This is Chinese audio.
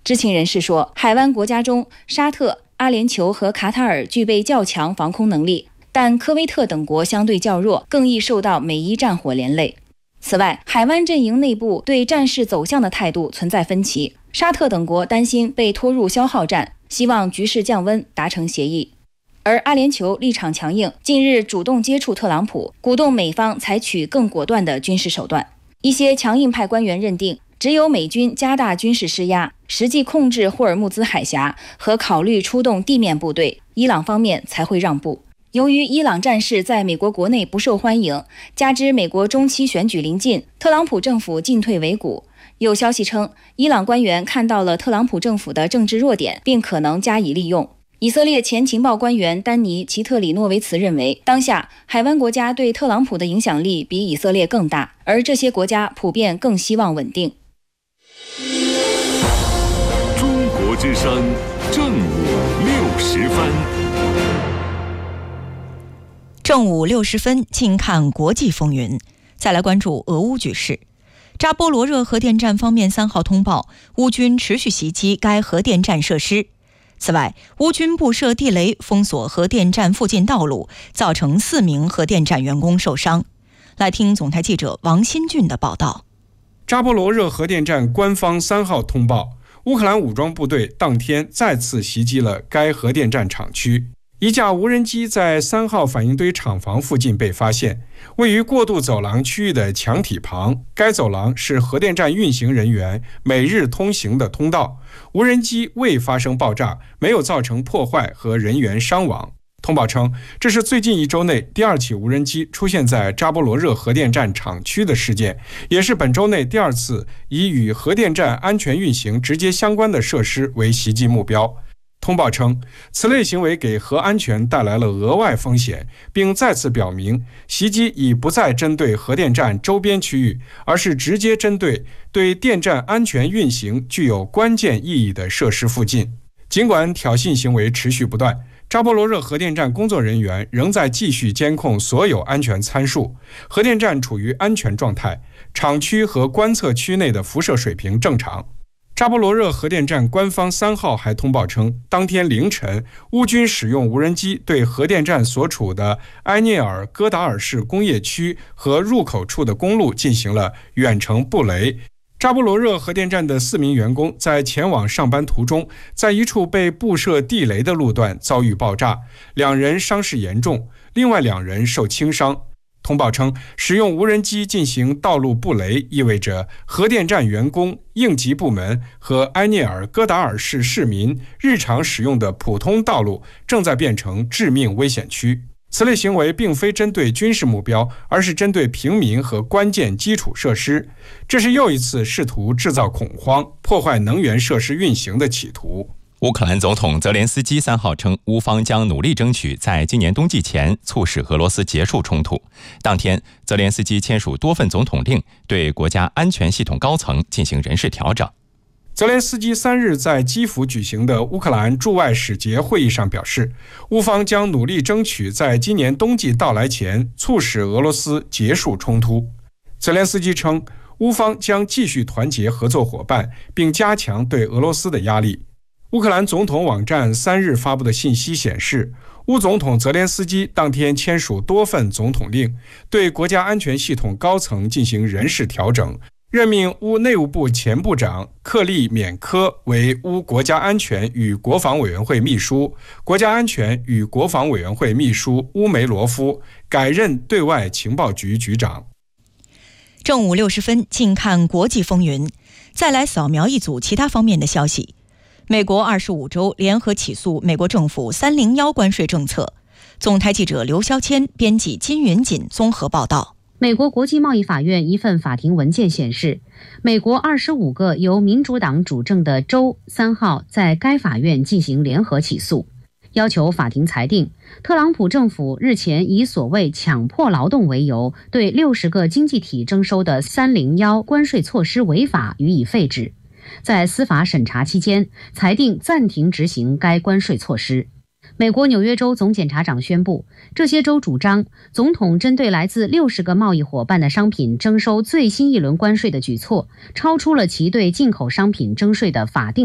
知情人士说，海湾国家中，沙特、阿联酋和卡塔尔具备较强防空能力，但科威特等国相对较弱，更易受到美伊战火连累。此外，海湾阵营内部对战事走向的态度存在分歧，沙特等国担心被拖入消耗战，希望局势降温，达成协议。而阿联酋立场强硬，近日主动接触特朗普，鼓动美方采取更果断的军事手段。一些强硬派官员认定，只有美军加大军事施压，实际控制霍尔木兹海峡和考虑出动地面部队，伊朗方面才会让步。由于伊朗战事在美国国内不受欢迎，加之美国中期选举临近，特朗普政府进退维谷。有消息称，伊朗官员看到了特朗普政府的政治弱点，并可能加以利用。以色列前情报官员丹尼·齐特里诺维茨认为，当下海湾国家对特朗普的影响力比以色列更大，而这些国家普遍更希望稳定。 中国之声正午60分。 正午60分，请看国际风云。再来关注俄乌局势。扎波罗热核电站方面3号通报，乌军持续袭击该核电站设施。此外，乌军布设地雷封锁核电站附近道路，造成4名核电站员工受伤。来听总台记者王新俊的报道。 扎波罗热核电站官方3号通报，乌克兰武装部队当天再次袭击了该核电站厂区。一架无人机在3号反应堆厂房附近被发现，位于过渡走廊区域的墙体旁。该走廊是核电站运行人员每日通行的通道。无人机未发生爆炸，没有造成破坏和人员伤亡。通报称，这是最近1周内第2起无人机出现在扎波罗热核电站厂区的事件，也是本周内第2次以与核电站安全运行直接相关的设施为袭击目标。通报称，此类行为给核安全带来了额外风险，并再次表明，袭击已不再针对核电站周边区域，而是直接针对对电站安全运行具有关键意义的设施附近。尽管挑衅行为持续不断，扎波罗热核电站工作人员仍在继续监控所有安全参数，核电站处于安全状态，厂区和观测区内的辐射水平正常。扎波罗热核电站官方3号还通报称，当天凌晨，乌军使用无人机对核电站所处的埃涅尔戈达尔市工业区和入口处的公路进行了远程布雷。扎波罗热核电站的4名员工在前往上班途中，在一处被布设地雷的路段遭遇爆炸，2人伤势严重，另外2人受轻伤。通报称，使用无人机进行道路布雷，意味着核电站员工、应急部门和埃涅尔戈达尔市市民日常使用的普通道路正在变成致命危险区。此类行为并非针对军事目标，而是针对平民和关键基础设施。这是又一次试图制造恐慌、破坏能源设施运行的企图。 乌克兰总统泽连斯基3号称，乌方将努力争取在今年冬季前促使俄罗斯结束冲突。当天，泽连斯基签署多份总统令，对国家安全系统高层进行人事调整。 泽连斯基3日在基辅举行的乌克兰驻外使节会议上表示，乌方将努力争取在今年冬季到来前促使俄罗斯结束冲突。泽连斯基称，乌方将继续团结合作伙伴，并加强对俄罗斯的压力。乌克兰总统网站3日发布的信息显示，乌总统泽连斯基当天签署多份总统令，对国家安全系统高层进行人事调整，任命乌内务部前部长克利缅科为乌国家安全与国防委员会秘书，国家安全与国防委员会秘书乌梅罗夫改任对外情报局局长。 正午60分，请看国际风云。再来扫描一组其他方面的消息。美国25州联合起诉美国政府301关税政策。总台记者刘肖谦，编辑金云锦综合报道。 美国国际贸易法院一份法庭文件显示，美国25个由民主党主政的州3号在该法院进行联合起诉，要求法庭裁定特朗普政府日前以所谓强迫劳动为由，对60个经济体征收的301关税措施违法，予以废止。在司法审查期间，裁定暂停执行该关税措施。美国纽约州总检察长宣布，这些州主张总统针对来自60个贸易伙伴的商品征收最新一轮关税的举措，超出了其对进口商品征税的法定